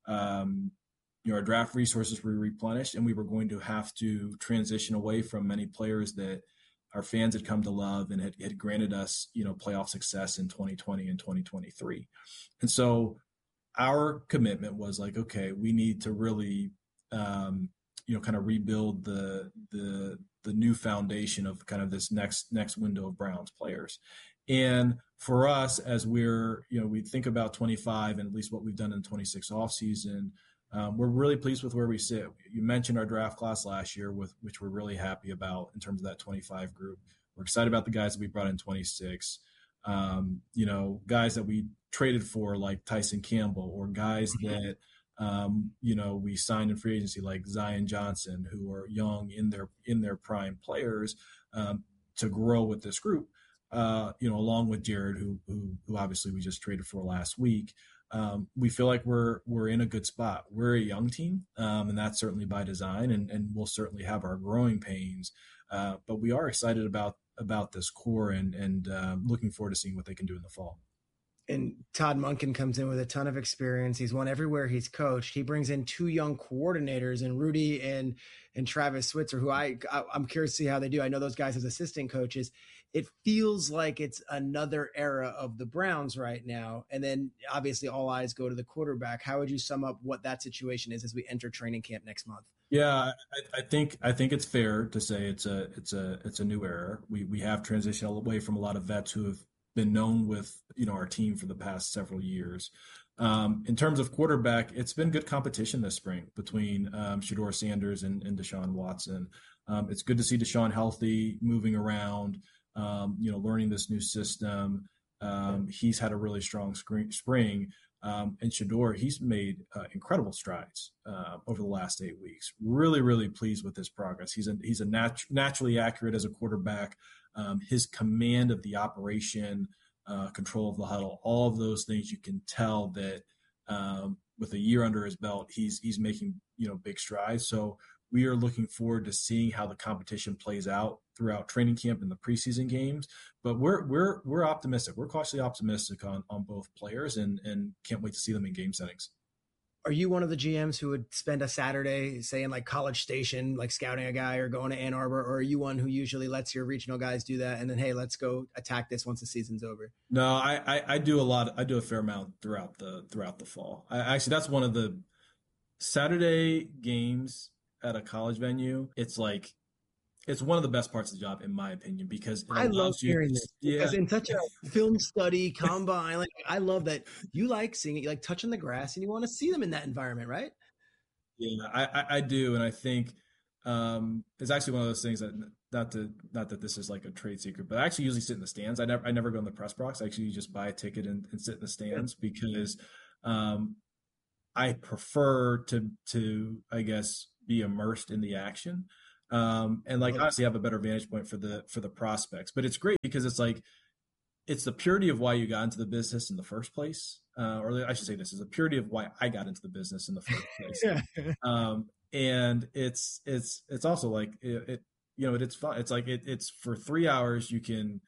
um, you know, our draft resources were replenished, and we were going to have to transition away from many players that our fans had come to love and had, had granted us, you know, playoff success in twenty twenty and twenty twenty-three. And so our commitment was like, okay, we need to really, um, you know, kind of rebuild the the the new foundation of kind of this next next window of Browns players. And for us, as we're, you know, we think about twenty-five and at least what we've done in twenty-six offseason, um, we're really pleased with where we sit. You mentioned our draft class last year, with which we're really happy about in terms of that twenty-five group. We're excited about the guys that we brought in twenty-six. Um, you know, guys that we traded for like Tyson Campbell, or guys that Um, you know, we signed in free agency like Zion Johnson, who are young in their in their prime players, um, to grow with this group. Uh, you know, along with Jared, who who who obviously we just traded for last week. Um, we feel like we're we're in a good spot. We're a young team, um, and that's certainly by design, and and we'll certainly have our growing pains. Uh, but we are excited about about this core, and and uh, looking forward to seeing what they can do in the fall. And Todd Monken comes in with a ton of experience. He's won everywhere he's coached. He brings in two young coordinators, and Rudy and and Travis Switzer, who I, I I'm curious to see how they do. I know those guys as assistant coaches. It feels like it's another era of the Browns right now. And then obviously all eyes go to the quarterback. How would you sum up what that situation is as we enter training camp next month? Yeah, I, I think I think it's fair to say it's a it's a it's a new era. We we have transitioned away from a lot of vets who have been known with, you know, our team for the past several years. Um, in terms of quarterback, it's been good competition this spring between um, Shedeur Sanders and, and Deshaun Watson. Um, it's good to see Deshaun healthy, moving around, um, you know, learning this new system. Um, he's had a really strong spring. Um, and Shedeur, he's made uh, incredible strides uh, over the last eight weeks. Really, really pleased with his progress. He's a, he's a nat- naturally accurate as a quarterback. Um, his command of the operation, uh, control of the huddle, all of those things, you can tell that um, with a year under his belt, he's he's making, you know, big strides. So we are looking forward to seeing how the competition plays out throughout training camp and the preseason games. But we're we're we're optimistic. We're cautiously optimistic on on both players, and and can't wait to see them in game settings. Are you one of the G Ms who would spend a Saturday, say in like College Station, like scouting a guy or going to Ann Arbor, or are you one who usually lets your regional guys do that and then, hey, let's go attack this once the season's over? No, I, I, I do a lot. I do a fair amount throughout the throughout the fall. I, actually, that's one of the Saturday games at a college venue. It's like it's one of the best parts of the job, in my opinion, because it I love allows you- hearing this Yeah. because in such a film study combine, like I love that you like seeing it, you like touching the grass, and you want to see them in that environment, right? Yeah, I, I, I do, and I think um, it's actually one of those things that not to not that this is like a trade secret, but I actually usually sit in the stands. I never I never go in the press box. I actually just buy a ticket and, and sit in the stands because um, I prefer to to I guess be immersed in the action. Um, and like honestly have a better vantage point for the for the prospects. But it's great because it's like it's the purity of why you got into the business in the first place. Uh, or I should say this is the purity of why I got into the business in the first place. Yeah. Um, and it's it's it's also like it, it you know it, it's fun. It's like it, it's for three hours you can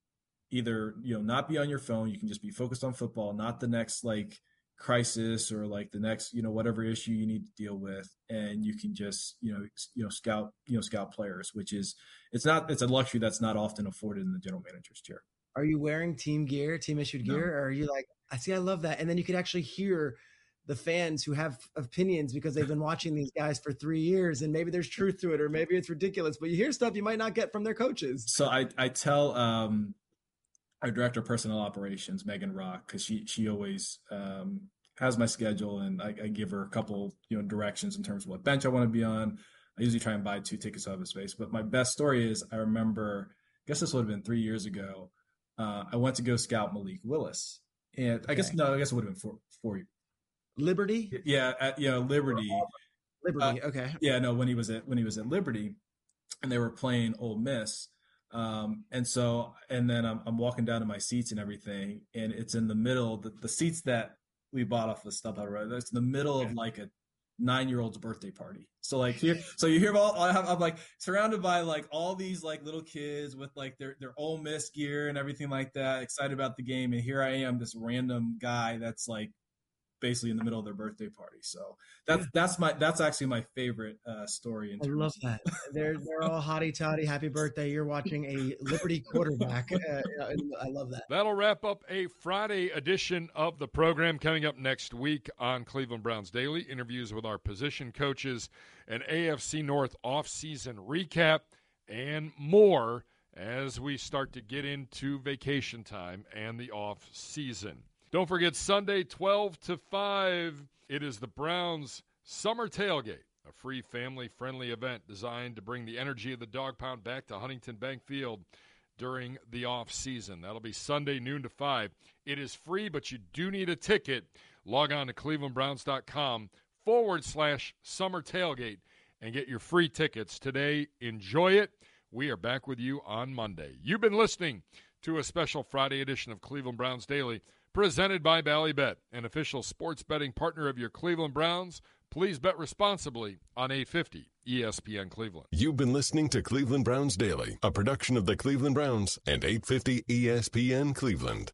either you know not be on your phone, you can just be focused on football, not the next like crisis or like the next you know whatever issue you need to deal with, and you can just you know you know scout you know scout players, which is it's not it's a luxury that's not often afforded in the general manager's chair. Are you wearing team gear, team issued No. gear, or are you like, I see, I love that, and then you could actually hear the fans who have opinions because they've been watching these guys for three years, and maybe there's truth to it, or maybe it's ridiculous, but you hear stuff you might not get from their coaches. So I I tell um, our director of personnel operations, Megan Rock, because she she always um, has my schedule, and I, I give her a couple you know directions in terms of what bench I want to be on. I usually try and buy two tickets out of space. But my best story is I remember, I guess this would have been three years ago. Uh, I went to go scout Malik Willis, and I guess Okay. no, I guess it would have been four four. Liberty, Yeah, at, you know Liberty. Liberty, Uh, okay. Yeah, no, when he was at when he was at Liberty, and they were playing Ole Miss, um, and so and then I'm I'm walking down to my seats and everything, and it's in the middle the, the seats that we bought off the StubHub, right? That's in the middle of like a nine year old's birthday party. So like here, so you hear about I'm, I'm like surrounded by like all these like little kids with like their their Ole Miss gear and everything like that, excited about the game, and here I am, this random guy that's like basically in the middle of their birthday party. So that's that's my that's actually my favorite uh, story. In I terms love that. They're they're all hotty toddy, happy birthday. You're watching a Liberty quarterback. Uh, I love that. That'll wrap up a Friday edition of the program. Coming up next week on Cleveland Browns Daily, interviews with our position coaches, an A F C North offseason recap, and more as we start to get into vacation time and the off season. Don't forget Sunday, twelve to five, it is the Browns Summer Tailgate, a free family-friendly event designed to bring the energy of the Dog Pound back to Huntington Bank Field during the off-season. That'll be Sunday, noon to five. It is free, but you do need a ticket. Log on to clevelandbrowns.com forward slash summer tailgate and get your free tickets today. Enjoy it. We are back with you on Monday. You've been listening to a special Friday edition of Cleveland Browns Daily, presented by Ballybet, an official sports betting partner of your Cleveland Browns. Please bet responsibly on eight fifty E S P N Cleveland. You've been listening to Cleveland Browns Daily, a production of the Cleveland Browns and eight fifty E S P N Cleveland.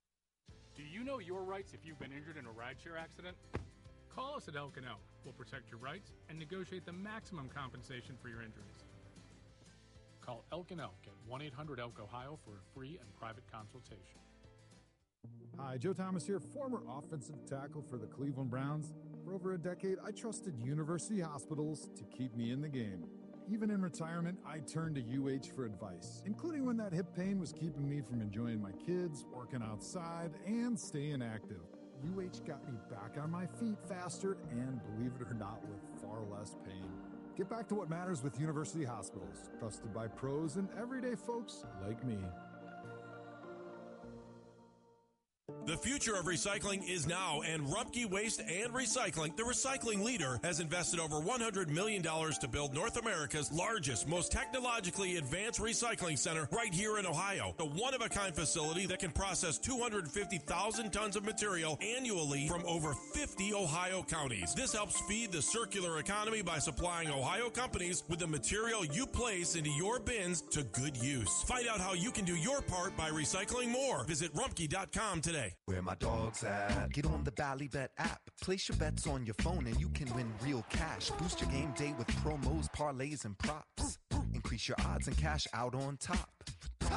Do you know your rights if you've been injured in a rideshare accident? Call us at Elk and Elk. We'll protect your rights and negotiate the maximum compensation for your injuries. Call Elk and Elk at one eight hundred elk ohio for a free and private consultation. Hi, Joe Thomas here, former offensive tackle for the Cleveland Browns. For over a decade, I trusted university hospitals to keep me in the game. Even in retirement, I turned to U H for advice, including when that hip pain was keeping me from enjoying my kids, working outside, and staying active. U H got me back on my feet faster and, believe it or not, with far less pain. Get back to what matters with university hospitals, trusted by pros and everyday folks like me. The future of recycling is now, and Rumpke Waste and Recycling, the recycling leader, has invested over one hundred million dollars to build North America's largest, most technologically advanced recycling center right here in Ohio. A one-of-a-kind facility that can process two hundred fifty thousand tons of material annually from over fifty Ohio counties. This helps feed the circular economy by supplying Ohio companies with the material you place into your bins to good use. Find out how you can do your part by recycling more. Visit rumpke dot com today. Where my dog's at? Get on the Ballybet app. Place your bets on your phone and you can win real cash. Boost your game day with promos, parlays, and props. Increase your odds and cash out on top.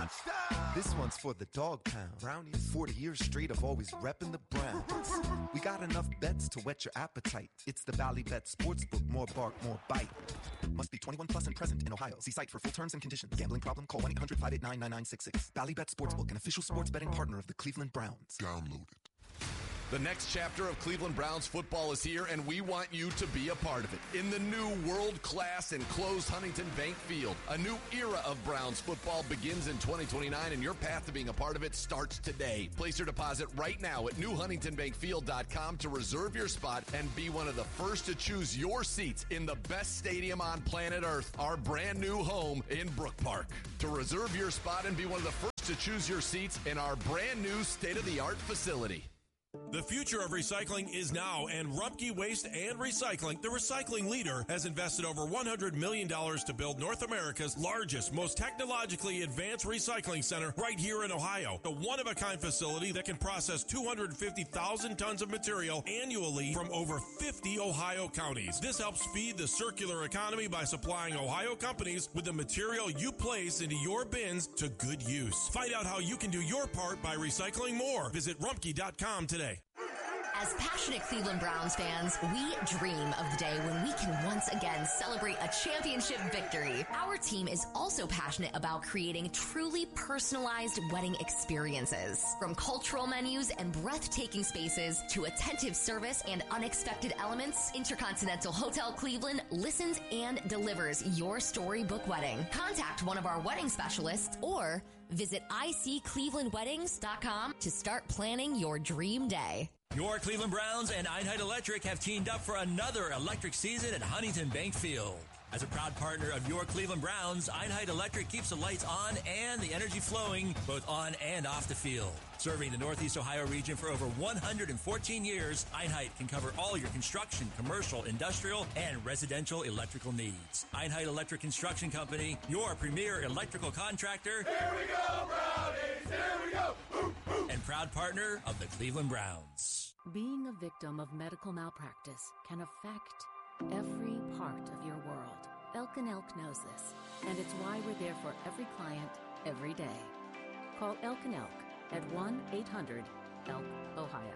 This one's for the dog pound. Brownies. forty years straight of always repping the Browns. We got enough bets to whet your appetite. It's the Bally Bet Sportsbook. More bark, more bite. Must be twenty-one plus and present in Ohio. See site for full terms and conditions. Gambling problem? Call one eight hundred five eight nine nine nine six six. Bally Bet Sportsbook, an official sports betting partner of the Cleveland Browns. Download it. The next chapter of Cleveland Browns football is here, and we want you to be a part of it. In the new world-class enclosed Huntington Bank Field, a new era of Browns football begins in twenty twenty-nine, and your path to being a part of it starts today. Place your deposit right now at new huntington bank field dot com to reserve your spot and be one of the first to choose your seats in the best stadium on planet Earth, our brand new home in Brook Park. To reserve your spot and be one of the first to choose your seats in our brand new state-of-the-art facility. The future of recycling is now, and Rumpke Waste and Recycling, the recycling leader, has invested over one hundred million dollars to build North America's largest, most technologically advanced recycling center right here in Ohio. A one-of-a-kind facility that can process two hundred fifty thousand tons of material annually from over fifty Ohio counties. This helps feed the circular economy by supplying Ohio companies with the material you place into your bins to good use. Find out how you can do your part by recycling more. Visit rumpke dot com today. As passionate Cleveland Browns fans, we dream of the day when we can once again celebrate a championship victory. Our team is also passionate about creating truly personalized wedding experiences. From cultural menus and breathtaking spaces to attentive service and unexpected elements, Intercontinental Hotel Cleveland listens and delivers your storybook wedding. Contact one of our wedding specialists or visit I C cleveland weddings dot com to start planning your dream day. Your Cleveland Browns and Einheit Electric have teamed up for another electric season at Huntington Bank Field. As a proud partner of your Cleveland Browns, Einheit Electric keeps the lights on and the energy flowing both on and off the field. Serving the Northeast Ohio region for over one hundred fourteen years, Einheit can cover all your construction, commercial, industrial, and residential electrical needs. Einheit Electric Construction Company, your premier electrical contractor. Here we go, Brownies! Here we go! Ooh, ooh. And proud partner of the Cleveland Browns. Being a victim of medical malpractice can affect every part of your world. Elk and Elk knows this, and it's why we're there for every client, every day. Call Elk and Elk at one eight hundred elk ohio.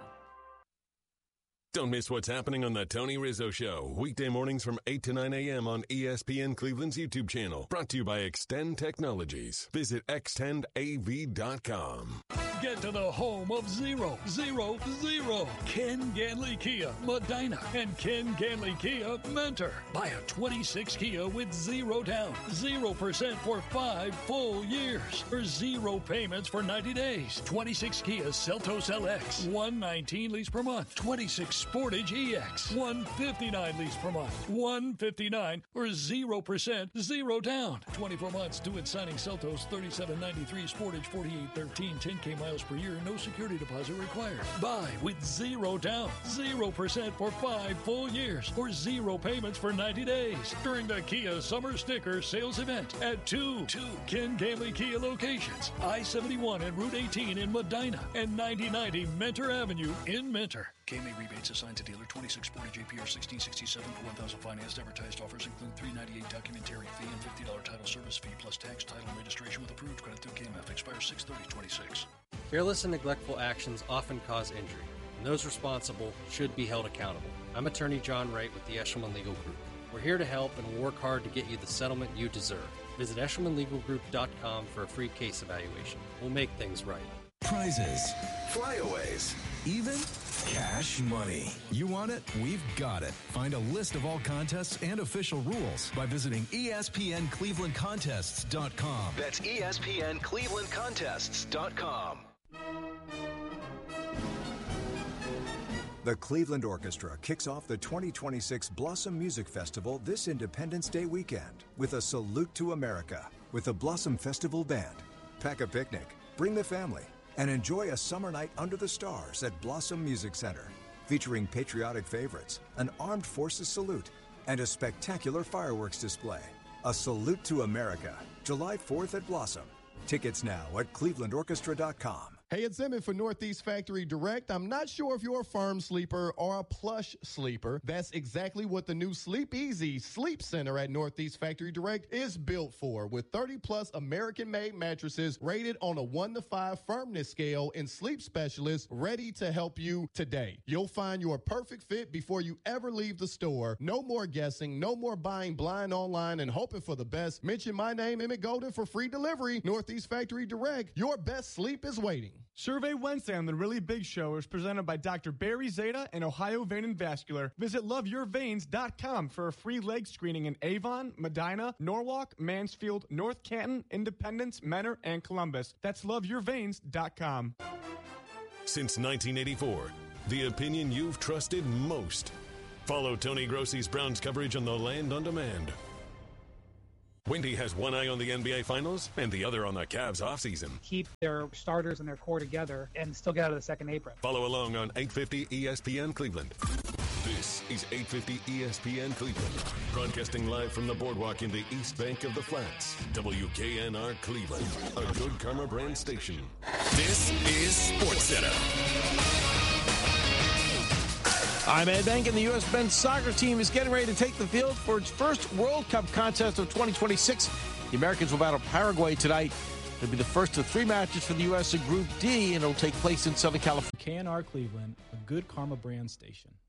Don't miss what's happening on the Tony Rizzo Show, weekday mornings from eight to nine a.m. on E S P N Cleveland's YouTube channel. Brought to you by Extend Technologies. Visit extend A V dot com. Get to the home of zero, zero, zero. Ken Ganley Kia, Medina, and Ken Ganley Kia, Mentor. Buy a twenty-six Kia with zero down, zero percent for five full years, or zero payments for ninety days. twenty-six Kia Seltos L X, one nineteen lease per month. twenty-six Sportage E X, one fifty-nine lease per month. one fifty-nine or zero percent, zero down. twenty-four months due at signing Seltos, thirty-seven ninety-three Sportage, forty-eight thirteen, ten K miles per year, no security deposit required. Buy with zero down, zero percent for five full years, or zero payments for ninety days during the Kia Summer Sticker Sales Event at two, two Ken Ganley Kia locations, I seventy-one and Route eighteen in Medina, and ninety ninety Mentor Avenue in Mentor. K M A rebates assigned to dealer. twenty-six Sportage A P R sixteen sixty-seven for one thousand financed. Advertised offers include three ninety-eight documentary fee and fifty dollars title service fee plus tax, title, and registration with approved credit through K M F. Expires six thirty twenty-six. Careless and neglectful actions often cause injury, and those responsible should be held accountable. I'm attorney John Wright with the Eshelman Legal Group. We're here to help and we'll work hard to get you the settlement you deserve. Visit eshelman legal group dot com for a free case evaluation. We'll make things right. Prizes, flyaways, even cash money. You want it? We've got it. Find a list of all contests and official rules by visiting E S P N Cleveland Contests dot com. That's E S P N Cleveland Contests dot com. The Cleveland Orchestra kicks off the twenty twenty-six Blossom Music Festival this Independence Day weekend with a salute to America with the Blossom Festival Band. Pack a picnic, bring the family, and enjoy a summer night under the stars at Blossom Music Center, featuring patriotic favorites, an armed forces salute, and a spectacular fireworks display. A salute to America, July fourth at Blossom. Tickets now at cleveland orchestra dot com. Hey, it's Emmett for Northeast Factory Direct. I'm not sure if you're a firm sleeper or a plush sleeper. That's exactly what the new Sleep Easy Sleep Center at Northeast Factory Direct is built for, with thirty plus American-made mattresses rated on a one to five firmness scale and sleep specialists ready to help you today. You'll find your perfect fit before you ever leave the store. No more guessing, no more buying blind online and hoping for the best. Mention my name, Emmett Golden, for free delivery. Northeast Factory Direct. Your best sleep is waiting. Survey Wednesday on The Really Big Show is presented by Doctor Barry Zeta and Ohio Vein and Vascular. Visit love your veins dot com for a free leg screening in Avon, Medina, Norwalk, Mansfield, North Canton, Independence, Mentor, and Columbus. That's love your veins dot com. Since nineteen eighty-four, the opinion you've trusted most. Follow Tony Grossi's Browns coverage on The Land on Demand. Wendy has one eye on the N B A Finals and the other on the Cavs offseason. Keep their starters and their core together and still get out of the second apron. Follow along on eight fifty E S P N Cleveland. This is eight fifty E S P N Cleveland, broadcasting live from the boardwalk in the East Bank of the Flats. W K N R Cleveland, a Good Karma brand station. This is SportsCenter. I'm Ed Bank, and the U S men's soccer team is getting ready to take the field for its first World Cup contest of twenty twenty-six. The Americans will battle Paraguay tonight. It'll be the first of three matches for the U S in Group D, and it'll take place in Southern California. K N R Cleveland, a Good Karma brand station.